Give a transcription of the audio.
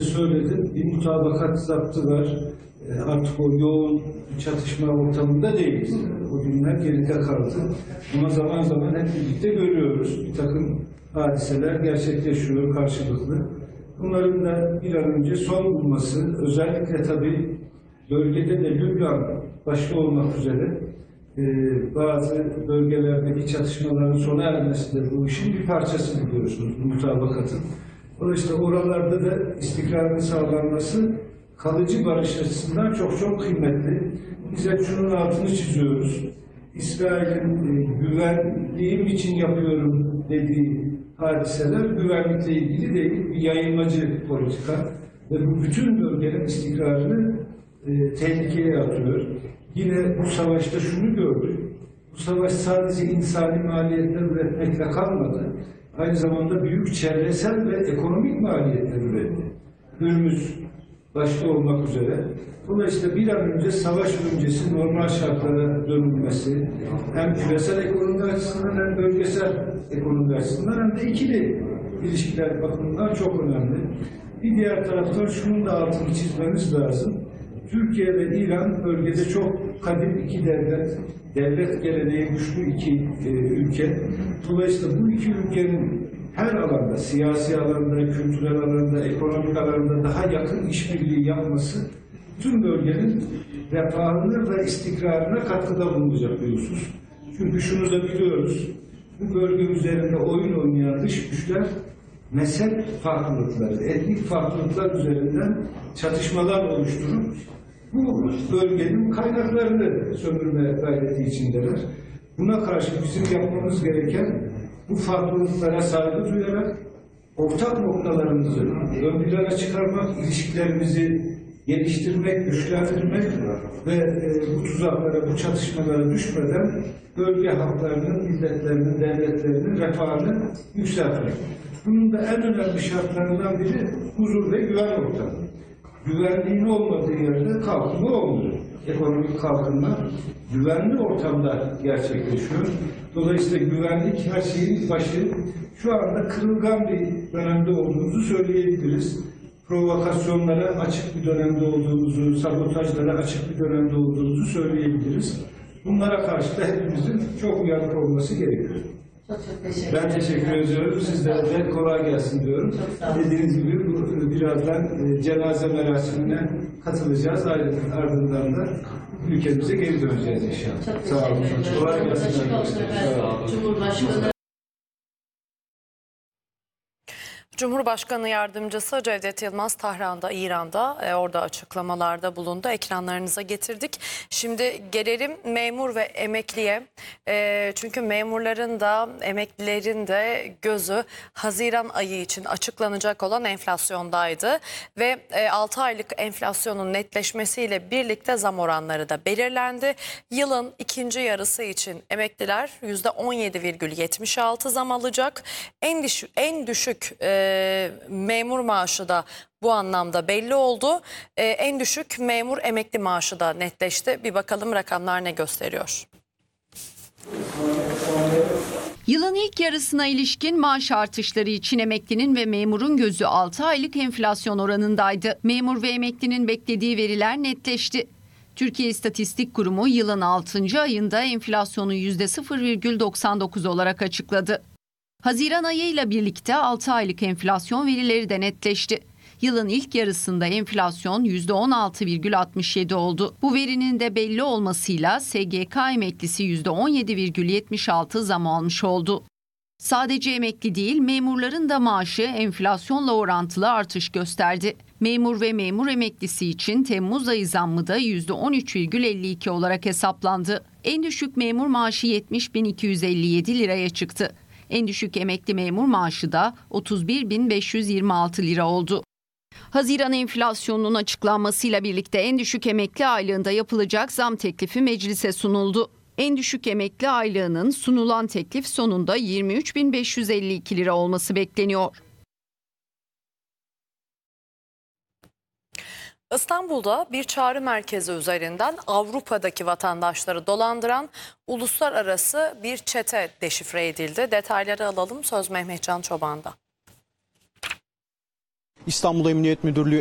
Söyledim, bir mutabakat zaptı var. Artık o yoğun çatışma ortamında değiliz. O günler geride kaldı. Ama zaman zaman hep birlikte görüyoruz. Bir takım hadiseler gerçekleşiyor karşılıklı. Bunların da bir an önce son bulması, özellikle tabii bölgede de Lübnan başta olmak üzere bazı bölgelerdeki çatışmaların sona ermesi de bu işin bir parçası biliyorsunuz, bu mutabakatın. Dolayısıyla oralarda da istikrarın sağlanması kalıcı barış açısından çok çok kıymetli. Biz hep şunun altını çiziyoruz. İsrail'in güvenliğim için yapıyorum dediği hadiseler güvenlikle ilgili değil, bir yayılmacı politika ve bu bütün bölgenin istikrarını tehlikeye atıyor. Yine bu savaşta şunu gördük. Bu savaş sadece insani maliyetler üretmekle kalmadı. Aynı zamanda büyük çevresel ve ekonomik maliyetler üretti. Hürmüz başta olmak üzere. Dolayısıyla bir an önce savaş öncesi normal şartlara dönülmesi hem küresel ekonomi açısından hem bölgesel ekonomi açısından hem de ikili ilişkiler bakımından çok önemli. Bir diğer taraftan şunun da altını çizmemiz lazım. Türkiye ve İran bölgede çok kadim iki devlet geleneği güçlü iki ülke. Dolayısıyla bu iki ülkenin her alanda, siyasi alanda, kültürel alanda, ekonomik alanda daha yakın işbirliği yapması tüm bölgenin refahına ve istikrarına katkıda bulunacak bir husus. Çünkü şunu da biliyoruz, bu bölge üzerinde oyun oynayan dış güçler mezhep farklılıkları, etnik farklılıklar üzerinden çatışmalar oluşturup bu bölgenin kaynaklarını sömürme gayreti içindeler. Buna karşı bizim yapmamız gereken bu farklılıklara saygı duyarak ortak noktalarımızı ön plana çıkarmak, ilişkilerimizi geliştirmek, güçlendirmek ve bu tuzaklara, bu çatışmalara düşmeden bölge halklarının, milletlerinin, devletlerinin refahını yükseltmek. Bunun da en önemli şartlarından biri huzur ve güven ortamı. Güvenliğin olmadığı yerde kalkınma olmuyor. Ekonomik kalkınma güvenli ortamda gerçekleşiyor. Dolayısıyla güvenlik her şeyin başı. Şu anda kırılgan bir dönemde olduğumuzu söyleyebiliriz. Provokasyonlara açık bir dönemde olduğumuzu, sabotajlara açık bir dönemde olduğumuzu söyleyebiliriz. Bunlara karşı da hepimizin çok uyanık olması gerekiyor. Çok teşekkür ederim. Ben teşekkür ediyorum. Sizlere de kolay gelsin diyorum. Dediğiniz gibi birazdan cenaze merasimine katılacağız. Ardından da ülkemize geri döneceğiz inşallah. Çok Sağ olun. teşekkür ederim. Kolay gelsin. Cumhurbaşkanı Cumhurbaşkanı Yardımcısı Cevdet Yılmaz Tahran'da, İran'da orada açıklamalarda bulundu. Ekranlarınıza getirdik. Şimdi gelelim memur ve emekliye. Çünkü memurların da emeklilerin de gözü Haziran ayı için açıklanacak olan enflasyondaydı. Ve 6 aylık enflasyonun netleşmesiyle birlikte zam oranları da belirlendi. Yılın ikinci yarısı için emekliler %17,76 zam alacak. En düşük memur maaşı da bu anlamda belli oldu. En düşük memur emekli maaşı da netleşti. Bir bakalım rakamlar ne gösteriyor? Yılın ilk yarısına ilişkin maaş artışları için emeklinin ve memurun gözü 6 aylık enflasyon oranındaydı. Memur ve emeklinin beklediği veriler netleşti. Türkiye İstatistik Kurumu yılın 6. ayında enflasyonu %0,99 olarak açıkladı. Haziran ayıyla birlikte 6 aylık enflasyon verileri de netleşti. Yılın ilk yarısında enflasyon %16,67 oldu. Bu verinin de belli olmasıyla SGK emeklisi %17,76 zam almış oldu. Sadece emekli değil, memurların da maaşı enflasyonla orantılı artış gösterdi. Memur ve memur emeklisi için Temmuz ayı zammı da %13,52 olarak hesaplandı. En düşük memur maaşı 70.257 liraya çıktı. En düşük emekli memur maaşı da 31.526 lira oldu. Haziran enflasyonunun açıklanmasıyla birlikte en düşük emekli aylığında yapılacak zam teklifi meclise sunuldu. En düşük emekli aylığının sunulan teklif sonunda 23.552 lira olması bekleniyor. İstanbul'da bir çağrı merkezi üzerinden Avrupa'daki vatandaşları dolandıran uluslararası bir çete deşifre edildi. Detayları alalım. Söz Mehmetcan Çoban'da. İstanbul Emniyet Müdürlüğü